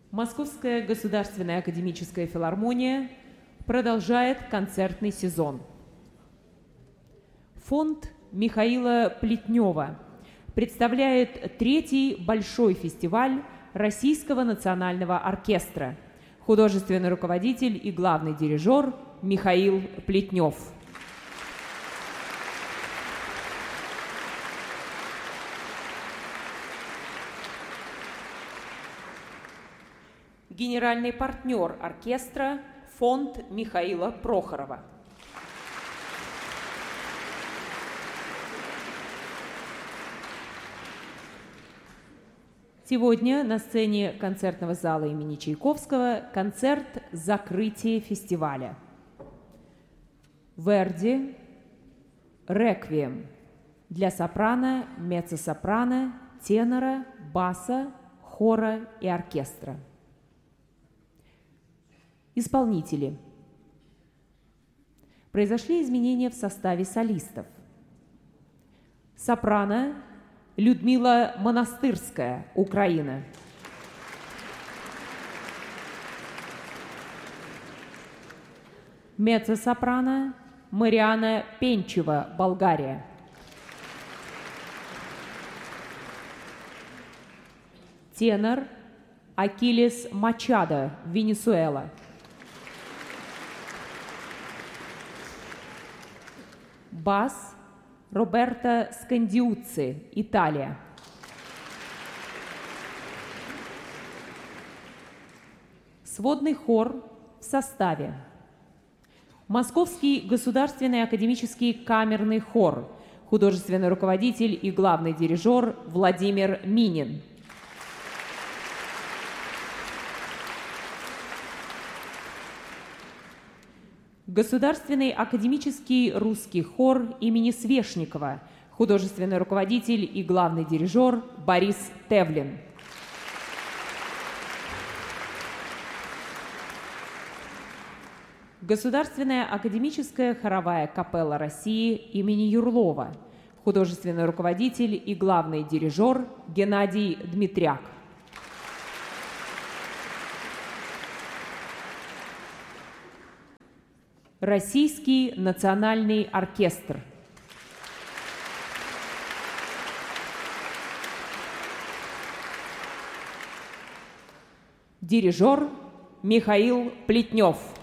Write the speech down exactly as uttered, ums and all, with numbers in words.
Московская государственная академическая филармония продолжает концертный сезон. Фонд Михаила Плетнева представляет третий большой фестиваль Российского национального оркестра. Художественный руководитель и главный дирижер Михаил Плетнев. Генеральный партнер оркестра – фонд Михаила Прохорова. Сегодня на сцене концертного зала имени Чайковского концерт закрытия фестиваля. Верди «Реквием» для сопрано, меццо-сопрано, тенора, баса, хора и оркестра. Исполнители. Произошли изменения в составе солистов. Сопрано Людмила Монастырская, Украина. Меццо-сопрано Мариана Пенчева, Болгария. Тенор Акилес Мачадо, Венесуэла. Бас Роберто Скандиуцци, Италия. Сводный хор в составе: Московский государственный академический камерный хор, художественный руководитель и главный дирижер Владимир Минин. Государственный академический русский хор имени Свешникова, художественный руководитель и главный дирижер Борис Тевлин. Государственная академическая хоровая капелла России имени Юрлова, художественный руководитель и главный дирижер Геннадий Дмитряк. Российский национальный оркестр. Дирижер Михаил Плетнев.